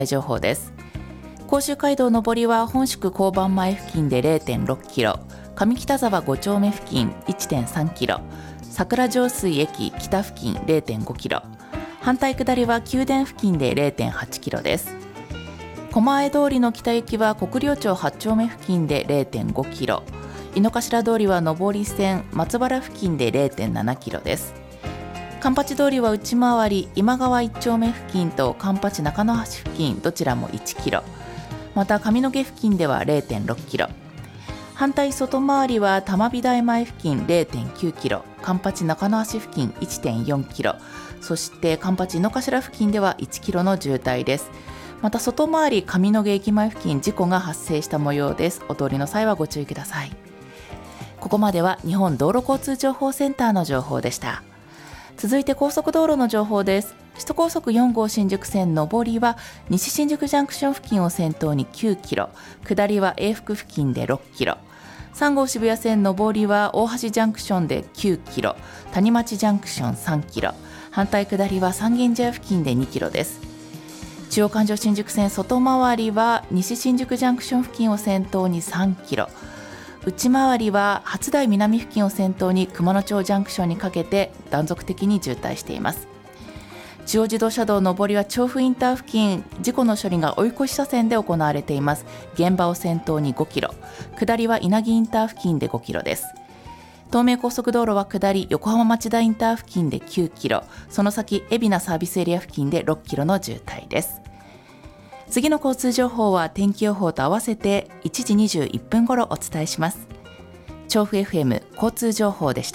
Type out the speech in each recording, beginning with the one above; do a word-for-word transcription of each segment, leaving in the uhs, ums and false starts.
情報です。甲州街道上りは本宿交番前付近で れいてんろくキロ、上北沢ご丁目付近 いってんさんキロ、桜上水駅北付近 れいてんごキロ、反対下りは宮殿付近で れいてんはちキロです。狛江通りの北行きは国領町はち丁目付近で れいてんごキロ、井の頭通りは上り線松原付近で れいてんななキロです。環八通りは内回り今川いち丁目付近と環八中野橋付近どちらもいちキロ、また上野毛付近では れいてんろくキロ、反対外回りは玉美大前付近 れいてんきゅうキロ、環八中野橋付近 いってんよんキロ、そして環八井の頭付近ではいちキロの渋滞です。また外回り上野毛駅前付近事故が発生した模様です。お通りの際はご注意ください。ここまでは日本道路交通情報センターの情報でした。続いて高速道路の情報です。首都高速よん号新宿線上りは西新宿ジャンクション付近を先頭にきゅうキロ、下りは永福付近でろくキロ、さん号渋谷線上りは大橋ジャンクションできゅうキロ、谷町ジャンクションさんキロ、反対下りは三軒茶屋付近でにキロです。中央環状新宿線外回りは西新宿ジャンクション付近を先頭にさんキロ、内回りは初台南付近を先頭に熊野町ジャンクションにかけて断続的に渋滞しています。中央自動車道上りは調布インター付近、事故の処理が追い越し車線で行われています。現場を先頭にごキロ、下りは稲城インター付近でごキロです。東名高速道路は下り横浜町田インター付近できゅうキロ、その先海老名サービスエリア付近でろくキロの渋滞です。次の交通情報は天気予報と合わせていちじにじゅういっぷん頃お伝えします。調布 エフエム 交通情報でした。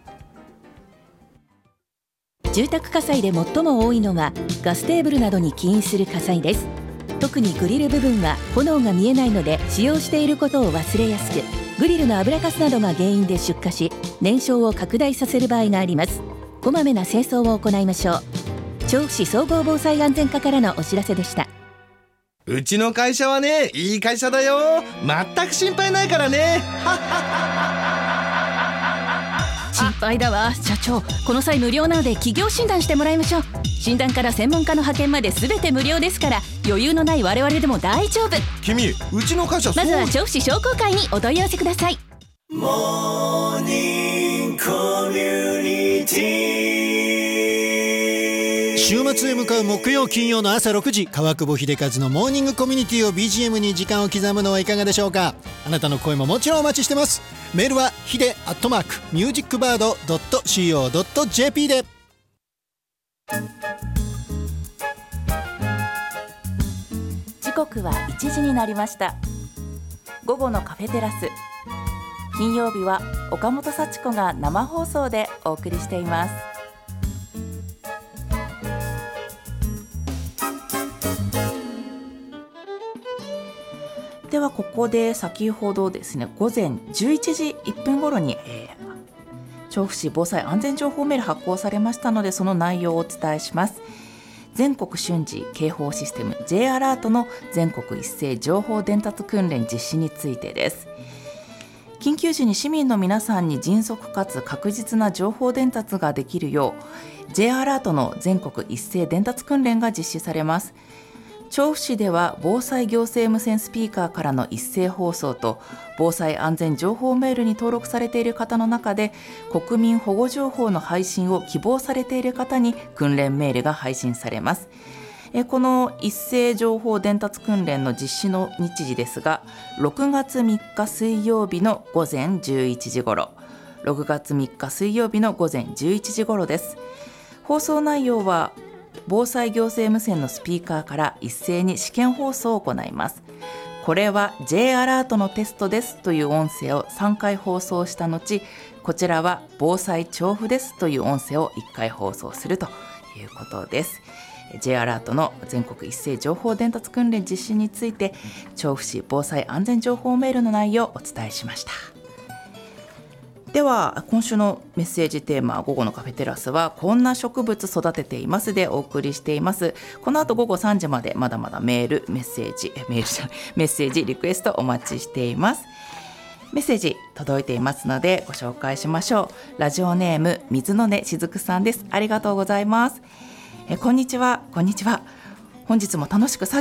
住宅火災で最も多いのがガステーブルなどに起因する火災です。特にグリル部分は炎が見えないので使用していることを忘れやすく、グリルの油かすなどが原因で出火し燃焼を拡大させる場合があります。こまめな清掃を行いましょう。調布市総合防災安全課からのお知らせでした。 うちの会社はね、いい会社だよ。全く心配ないからね。 心配だわ社長、この際無料なので企業診断してもらいましょう。診断から専門家の派遣まで全て無料ですから、余裕のない我々でも大丈夫。 君、うちの会社まずは調布市商工会にお問い合わせください。 モーニングコミュニティ、 週末へ向かう木曜金曜の朝ろくじ、川久保秀和のモーニングコミュニティを ビージーエム に時間を刻むのはいかがでしょうか。あなたの声ももちろんお待ちしてます。メールはひでアットマークミュージックバードドットシーオードットジェーピー で。 時刻はいちじになりました。午後のカフェテラス、金曜日は岡本幸子が生放送でお送りしています。ではここで先ほどですね、午前じゅういちじいっぷん頃に、えー、調布市防災安全情報メール発行されましたので、その内容をお伝えします。全国瞬時警報システム J アラートの全国一斉情報伝達訓練実施についてです。緊急時に市民の皆さんに迅速かつ確実な情報伝達ができるよう J アラートの全国一斉伝達訓練が実施されます。調布市では防災行政無線スピーカーからの一斉放送と防災安全情報メールに登録されている方の中で、国民保護情報の配信を希望されている方に訓練メールが配信されます。この一斉情報伝達訓練の実施の日時ですが、ろくがつみっか水曜日の午前じゅういちじ頃、ろくがつみっか水曜日の午前じゅういちじ頃です。放送内容は防災行政無線のスピーカーから一斉に試験放送を行います。これは J アラートのテストですという音声をさんかい放送した後、こちらは防災調布ですという音声をいっかい放送するということです。J アラートの全国一斉情報伝達訓練実施について、調布市防災安全情報メールの内容をお伝えしました。では今週のメッセージテーマ、午後のカフェテラスはこんな植物育てていますでお送りしています。この後午後さんじまでまだまだメールメッセージメールじゃないメッセージリクエストお待ちしています。メッセージ届いていますのでご紹介しましょう。ラジオネーム水の根しずくさんです。ありがとうございます。えこんにちはこんにちは本日も楽しく作